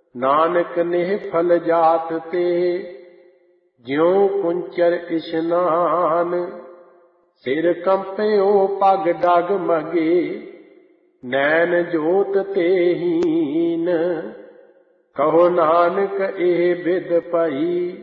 ਨਾਨਕ ਨੇਹ ਫਲ ਜਾਤ ਤੇ ਜਿਉ ਕੁੰਚਰ ਇਸ਼ਨਾਨ। ਸਿਰ ਕੰਪਿਓ ਪਗ ਡਗ ਮਗੇ ਨੈਣ ਜੋਤ ਤੇ ਹੀਨ। ਕਹੋ ਨਾਨਕ ਇਹ ਬਿਦ ਭਈ